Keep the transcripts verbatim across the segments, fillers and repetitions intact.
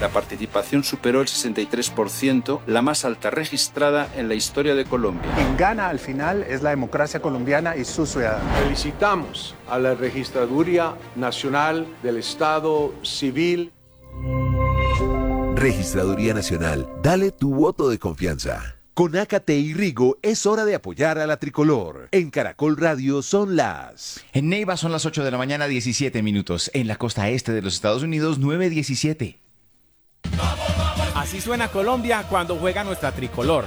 La participación superó el sesenta y tres por ciento, la más alta registrada en la historia de Colombia. Quien gana al final es la democracia colombiana y sus ciudadanos. Felicitamos a la Registraduría Nacional del Estado Civil. Registraduría Nacional, dale tu voto de confianza. Con Ácate y Rigo es hora de apoyar a la tricolor. En Caracol Radio son las... En Neiva son las ocho de la mañana, diecisiete minutos. En la costa este de los Estados Unidos, nueve diecisiete. Así suena Colombia cuando juega nuestra tricolor.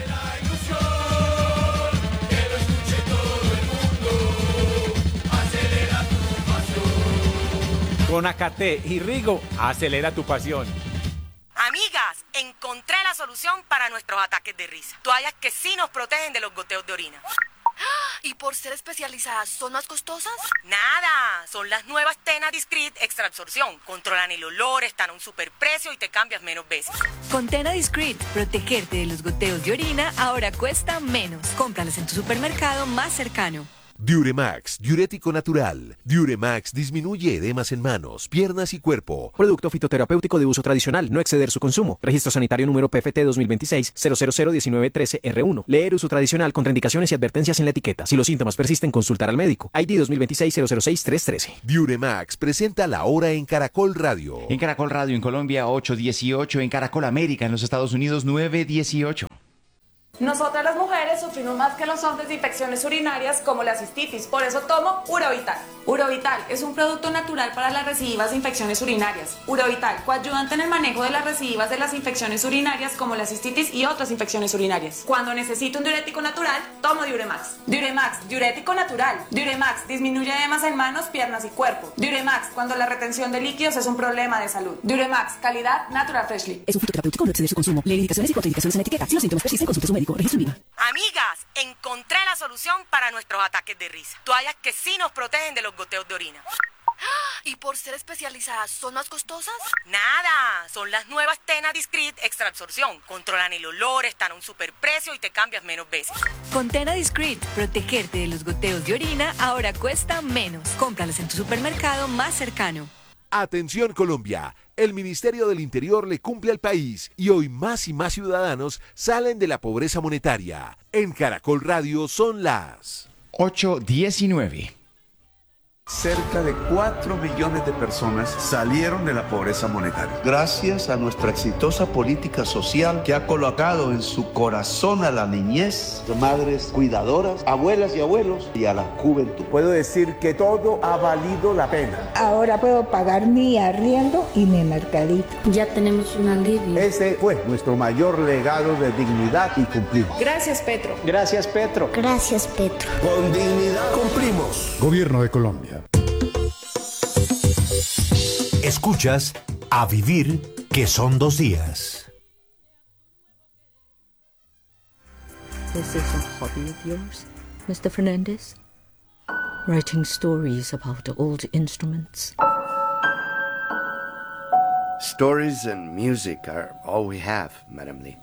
Con Ácate y Rigo, acelera tu pasión. Amigas, encontré la solución para nuestros ataques de risa. Toallas que sí nos protegen de los goteos de orina. ¿Y por ser especializadas son más costosas? Nada, son las nuevas Tena Discreet Extra Absorción. Controlan el olor, están a un superprecio y te cambias menos veces. Con Tena Discreet, protegerte de los goteos de orina ahora cuesta menos. Cómpralas en tu supermercado más cercano. Diuremax, diurético natural. Diuremax disminuye edemas en manos, piernas y cuerpo. Producto fitoterapéutico de uso tradicional, no exceder su consumo. Registro sanitario número P F T dos mil veintiséis cero cero cero diecinueve trece R uno. Leer uso tradicional, contraindicaciones y advertencias en la etiqueta. Si los síntomas persisten, consultar al médico. I D dos mil veintiséis cero cero seis tres trece. Diuremax presenta la hora en Caracol Radio. En Caracol Radio en Colombia, ocho dieciocho. En Caracol América en los Estados Unidos, nueve dieciocho. Nosotras las mujeres sufrimos más que los hombres de infecciones urinarias como la cistitis, por eso tomo Urovital. Urovital es un producto natural para las recidivas de infecciones urinarias. Urovital, coayudante en el manejo de las recidivas de las infecciones urinarias como la cistitis y otras infecciones urinarias. Cuando necesito un diurético natural, tomo Diuremax. Diuremax, diurético natural. Diuremax disminuye edemas en manos, piernas y cuerpo. Diuremax, cuando la retención de líquidos es un problema de salud. Diuremax, calidad Natural Freshly. Es un fitoterapéutico, no exceder su consumo. Leer indicaciones y contraindicaciones en la etiqueta. Si los síntomas persisten, consulte a su médico. Registro INVIMA. Amigas, encontré la solución para nuestros ataques de risa. Toallas que sí nos protegen de los goteos de orina. ¿Y por ser especializadas son más costosas? Nada, son las nuevas Tena Discreet Extra Absorción. Controlan el olor, están a un superprecio y te cambias menos veces. Con Tena Discreet, protegerte de los goteos de orina ahora cuesta menos. Cómpralas en tu supermercado más cercano. Atención Colombia, el Ministerio del Interior le cumple al país y hoy más y más ciudadanos salen de la pobreza monetaria. En Caracol Radio son las ocho diecinueve. Cerca de cuatro millones de personas salieron de la pobreza monetaria. Gracias a nuestra exitosa política social que ha colocado en su corazón a la niñez, madres cuidadoras, abuelas y abuelos y a la juventud. Puedo decir que todo ha valido la pena. Ahora puedo pagar mi arriendo y mi mercadito. Ya tenemos un alivio. Ese fue nuestro mayor legado de dignidad y cumplimos. Gracias, Petro. Gracias, Petro. Gracias, Petro. Con dignidad cumplimos. Gobierno de Colombia. Escuchas A Vivir, que son dos días. This is a hobby of yours, Mister Fernandez? Writing stories about old instruments? Stories and music are all we have, Madame Lee.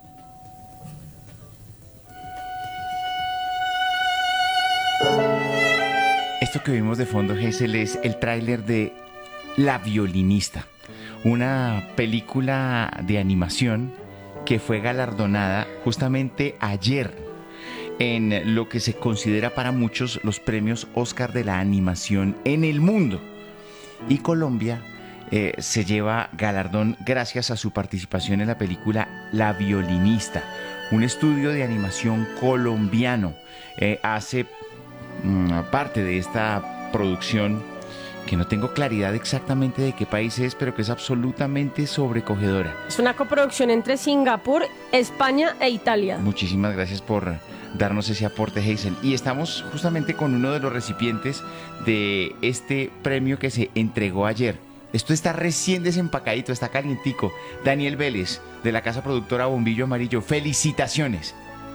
Esto que vimos de fondo, Hazel, es el tráiler de La Violinista, una película de animación que fue galardonada justamente ayer en lo que se considera para muchos los premios Oscar de la animación en el mundo. Y Colombia eh, se lleva galardón gracias a su participación en la película La Violinista, un estudio de animación colombiano. Eh, hace mm, parte de esta producción que no tengo claridad exactamente de qué país es, pero que es absolutamente sobrecogedora. Es una coproducción entre Singapur, España e Italia. Muchísimas gracias por darnos ese aporte, Hazel. Y estamos justamente con uno de los recipientes de este premio que se entregó ayer. Esto está recién desempacadito, está calientico. Daniel Vélez, de la casa productora Bombillo Amarillo. ¡Felicitaciones!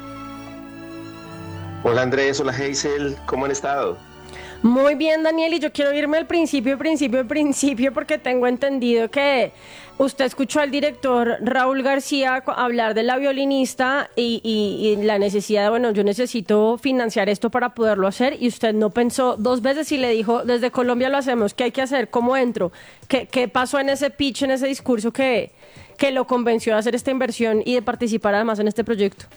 Hola Andrés, hola Hazel, ¿cómo han estado? Muy bien, Daniel, y yo quiero irme al principio, principio, principio, porque tengo entendido que usted escuchó al director Raúl García hablar de La Violinista y, y, y la necesidad de, bueno, yo necesito financiar esto para poderlo hacer, y usted no pensó dos veces y le dijo, desde Colombia lo hacemos, ¿qué hay que hacer? ¿Cómo entro? ¿Qué, qué pasó en ese pitch, en ese discurso que, que lo convenció de hacer esta inversión y de participar además en este proyecto?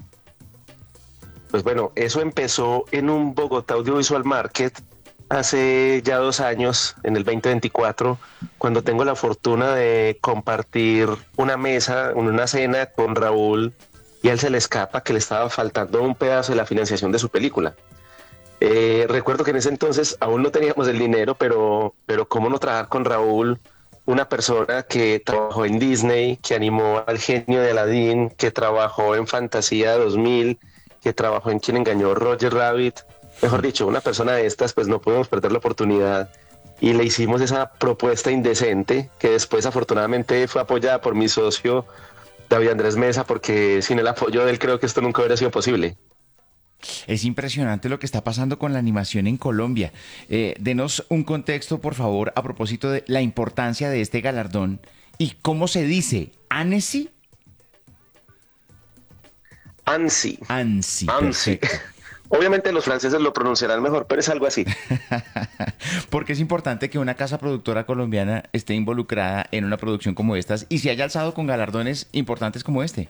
Pues bueno, eso empezó en un Bogotá Audiovisual Market hace ya dos años, en el veinte veinticuatro, cuando tengo la fortuna de compartir una mesa, una cena con Raúl, y a él se le escapa que le estaba faltando un pedazo de la financiación de su película. Eh, recuerdo que en ese entonces aún no teníamos el dinero, pero, pero cómo no trabajar con Raúl, una persona que trabajó en Disney, que animó al genio de Aladdin, que trabajó en Fantasía dos mil, que trabajó en Quien engañó a Roger Rabbit. Mejor dicho, una persona de estas, pues no podemos perder la oportunidad, y le hicimos esa propuesta indecente que después afortunadamente fue apoyada por mi socio David Andrés Mesa, porque sin el apoyo de él creo que esto nunca hubiera sido posible. Es impresionante lo que está pasando con la animación en Colombia. Eh, denos un contexto, por favor, a propósito de la importancia de este galardón y cómo se dice, ¿Annecy? ANSI. ANSI, ANSI. Obviamente los franceses lo pronunciarán mejor, pero es algo así. Porque es importante que una casa productora colombiana esté involucrada en una producción como estas y se haya alzado con galardones importantes como este.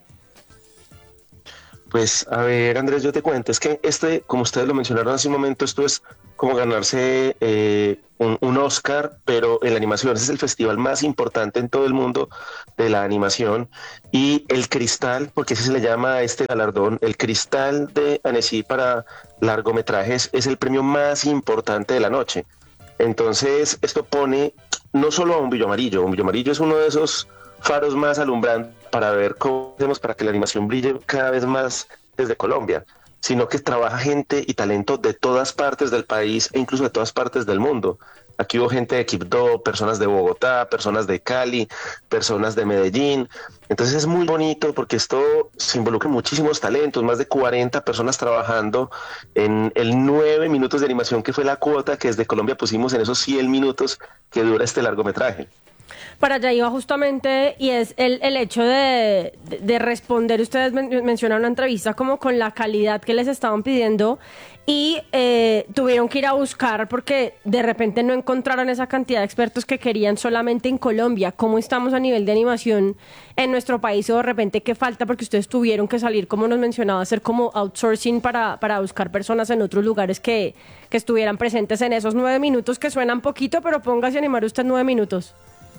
Pues, a ver, Andrés, yo te cuento, es que este, como ustedes lo mencionaron hace un momento, esto es como ganarse eh, un, un Oscar, pero en la animación. Ese es el festival más importante en todo el mundo de la animación. Y el Cristal, porque así se le llama a este galardón, el Cristal de Annecy para largometrajes es el premio más importante de la noche. Entonces, esto pone no solo a Bombillo Amarillo, Bombillo Amarillo es uno de esos faros más alumbrantes para ver cómo hacemos para que la animación brille cada vez más desde Colombia, sino que trabaja gente y talento de todas partes del país e incluso de todas partes del mundo. Aquí hubo gente de Quibdó, personas de Bogotá, personas de Cali, personas de Medellín. Entonces es muy bonito porque esto se involucra en muchísimos talentos, más de cuarenta personas trabajando en el nueve minutos de animación que fue la cuota que desde Colombia pusimos en esos cien minutos que dura este largometraje. Para allá iba justamente, y es el, el hecho de, de, de responder. Ustedes men mencionaron una entrevista como con la calidad que les estaban pidiendo y eh, tuvieron que ir a buscar porque de repente no encontraron esa cantidad de expertos que querían solamente en Colombia. ¿Cómo estamos a nivel de animación en nuestro país o de repente qué falta? Porque ustedes tuvieron que salir, como nos mencionaba, hacer como outsourcing para, para buscar personas en otros lugares que, que estuvieran presentes en esos nueve minutos que suenan poquito, pero póngase a animar usted nueve minutos.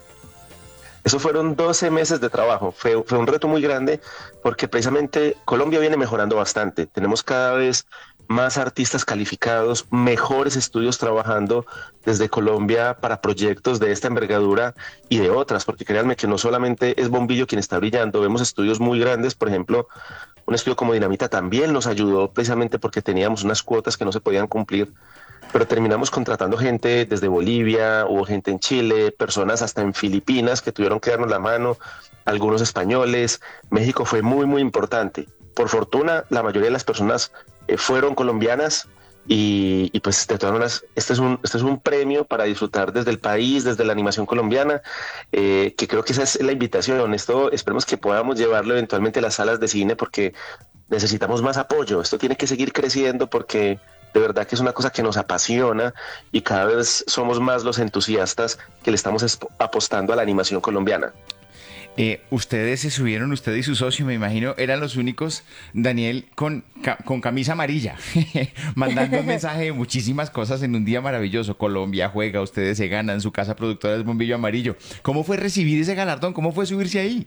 Eso fueron doce meses de trabajo, fue, fue un reto muy grande porque precisamente Colombia viene mejorando bastante, tenemos cada vez más artistas calificados, mejores estudios trabajando desde Colombia para proyectos de esta envergadura y de otras, porque créanme que no solamente es Bombillo quien está brillando, vemos estudios muy grandes, por ejemplo, un estudio como Dinamita también nos ayudó precisamente porque teníamos unas cuotas que no se podían cumplir, pero terminamos contratando gente desde Bolivia, hubo gente en Chile, personas hasta en Filipinas que tuvieron que darnos la mano, algunos españoles. México fue muy, muy importante. Por fortuna, la mayoría de las personas eh, fueron colombianas y, y pues de todas maneras, este es, un, este es un premio para disfrutar desde el país, desde la animación colombiana, eh, que creo que esa es la invitación. Esto esperemos que podamos llevarlo eventualmente a las salas de cine porque necesitamos más apoyo. Esto tiene que seguir creciendo porque de verdad que es una cosa que nos apasiona y cada vez somos más los entusiastas que le estamos apostando a la animación colombiana. Eh, ustedes se subieron, usted y su socio, me imagino, eran los únicos, Daniel, con, ca con camisa amarilla, mandando un mensaje de muchísimas cosas en un día maravilloso. Colombia juega, ustedes se ganan, su casa productora es Bombillo Amarillo. ¿Cómo fue recibir ese galardón? ¿Cómo fue subirse ahí?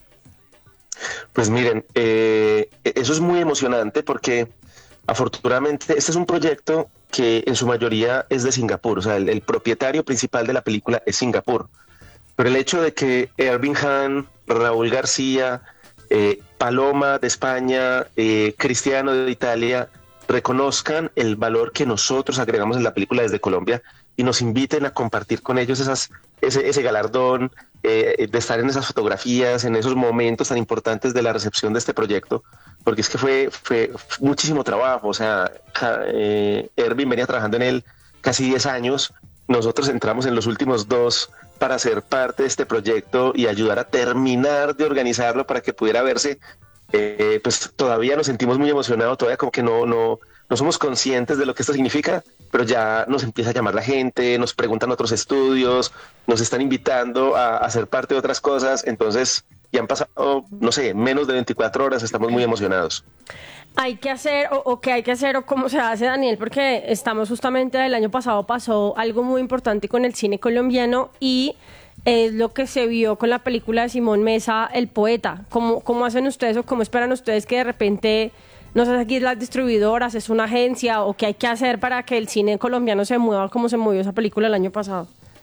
Pues miren, eh, eso es muy emocionante porque afortunadamente, este es un proyecto que en su mayoría es de Singapur, o sea, el, el propietario principal de la película es Singapur. Pero el hecho de que Ervin Han, Raúl García, eh, Paloma de España, eh, Cristiano de Italia, reconozcan el valor que nosotros agregamos en la película desde Colombia y nos inviten a compartir con ellos esas, ese, ese galardón, eh, de estar en esas fotografías, en esos momentos tan importantes de la recepción de este proyecto, porque es que fue, fue muchísimo trabajo. O sea, eh, Ervin venía trabajando en él casi diez años, nosotros entramos en los últimos dos para ser parte de este proyecto y ayudar a terminar de organizarlo para que pudiera verse. Eh, pues todavía nos sentimos muy emocionados, todavía como que no, no, no somos conscientes de lo que esto significa, pero ya nos empieza a llamar la gente, nos preguntan otros estudios, nos están invitando a, a ser parte de otras cosas, entonces ya han pasado, no sé, menos de veinticuatro horas, estamos muy emocionados. Hay que hacer, o, o qué hay que hacer, o cómo se hace, Daniel, porque estamos justamente, el año pasado pasó algo muy importante con el cine colombiano y es lo que se vio con la película de Simón Mesa, El Poeta. ¿Cómo, cómo hacen ustedes o cómo esperan ustedes que de repente, no sé, aquí las distribuidoras, es una agencia o qué hay que hacer para que el cine colombiano se mueva como se movió esa película el año pasado?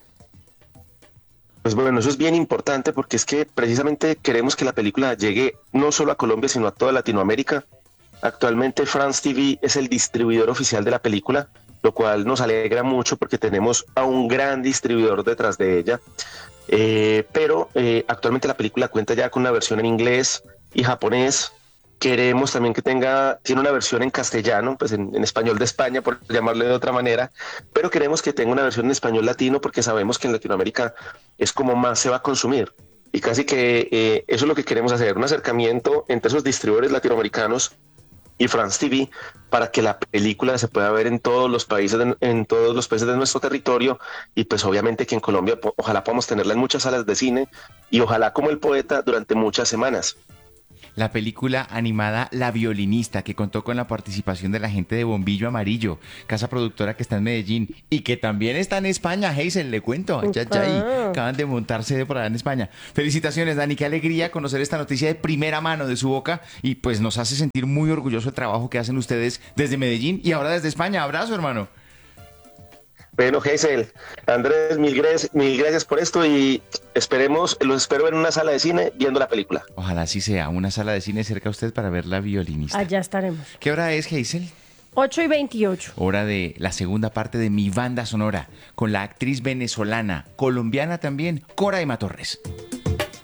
Pues bueno, eso es bien importante porque es que precisamente queremos que la película llegue no solo a Colombia, sino a toda Latinoamérica. Actualmente France T V es el distribuidor oficial de la película, lo cual nos alegra mucho porque tenemos a un gran distribuidor detrás de ella. Eh, pero eh, actualmente la película cuenta ya con una versión en inglés y japonés. Queremos también que tenga, tiene una versión en castellano, pues en, en español de España, por llamarle de otra manera, pero queremos que tenga una versión en español latino porque sabemos que en Latinoamérica es como más se va a consumir. Y casi que eh, eso es lo que queremos hacer, un acercamiento entre esos distribuidores latinoamericanos y France T V para que la película se pueda ver en todos los países de, en todos los países de nuestro territorio y pues obviamente que en Colombia po- ojalá podamos tenerla en muchas salas de cine y ojalá como El Poeta durante muchas semanas. La película animada La Violinista, que contó con la participación de la gente de Bombillo Amarillo, casa productora que está en Medellín y que también está en España. Hazel, le cuento, ya, ya, ahí acaban de montarse por allá en España. Felicitaciones, Dani, qué alegría conocer esta noticia de primera mano de su boca y pues nos hace sentir muy orgulloso el trabajo que hacen ustedes desde Medellín y ahora desde España. Abrazo, hermano. Bueno, Hazel, Andrés, mil gracias, mil gracias por esto y esperemos, los espero en una sala de cine viendo la película. Ojalá así sea, una sala de cine cerca a usted para ver La Violinista. Allá estaremos. ¿Qué hora es, Hazel? ocho y veintiocho. Hora de la segunda parte de Mi Banda Sonora, con la actriz venezolana, colombiana también, Coraima Torres.